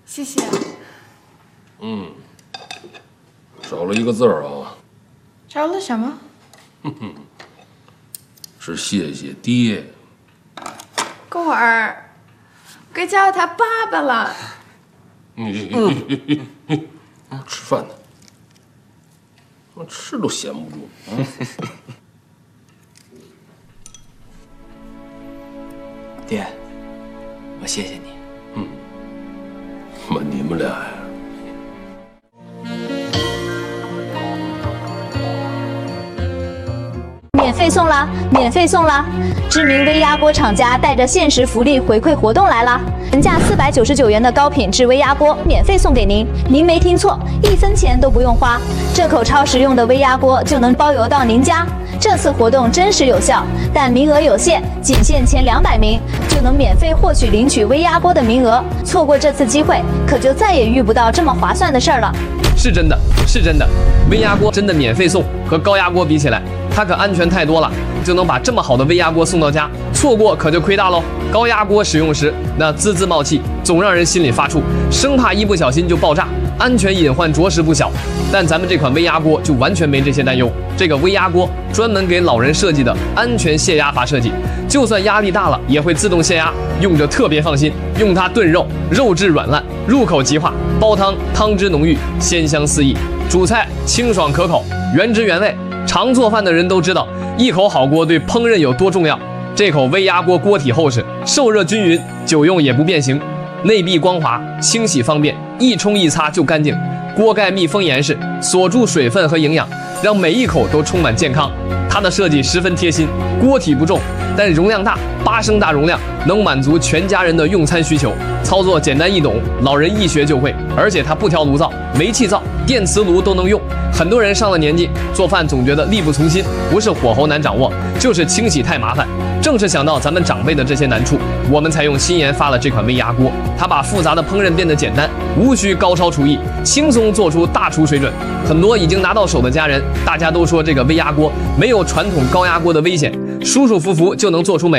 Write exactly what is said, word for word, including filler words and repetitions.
谢谢。 嗯，少了一个字儿啊。 少了什么？ 哼哼，是谢谢爹。 狗儿，该叫他爸爸了。 嗯，吃饭呢，我吃都闲不住。嗯爹，我谢谢你。 嗯，妈，你们俩呀。 免费送啦！免费送啦！知名微压锅厂家带着限时福利回馈活动来啦！原价四百九十九元的高品质微压锅免费送给您，您没听错，一分钱都不用花，这口超实用的微压锅就能包邮到您家。这次活动真实有效，但名额有限，仅限前两百名就能免费获取领取微压锅的名额。错过这次机会，可就再也遇不到这么划算的事儿了。 是真的，是真的，微压锅真的免费送，和高压锅比起来。 它可安全太多了，就能把这么好的微压锅送到家，错过可就亏大喽。高压锅使用时，那滋滋冒气，总让人心里发怵，生怕一不小心就爆炸，安全隐患着实不小。但咱们这款微压锅就完全没这些担忧。这个微压锅专门给老人设计的安全泄压阀设计，就算压力大了也会自动泄压，用着特别放心。用它炖肉，肉质软烂，入口即化；煲汤，汤汁浓郁，鲜香四溢；煮菜清爽可口，原汁原味。 常做饭的人都知道，一口好锅对烹饪有多重要。这口微压锅锅体厚实，受热均匀，久用也不变形，内壁光滑，清洗方便，一冲一擦就干净。锅盖密封严实，锁住水分和营养，让每一口都充满健康。它的设计十分贴心，锅体不重，但容量大，八升大容量，能满足全家人的用餐需求。操作简单易懂，老人一学就会。而且它不挑炉灶、煤气灶、电磁炉都能用。 很多人上了年纪，做饭总觉得力不从心，不是火候难掌握，就是清洗太麻烦。正是想到咱们长辈的这些难处，我们才用新研发了这款微压锅。它把复杂的烹饪变得简单，无需高超厨艺，轻松做出大厨水准。很多已经拿到手的家人，大家都说这个微压锅没有传统高压锅的危险，舒舒服服就能做出美。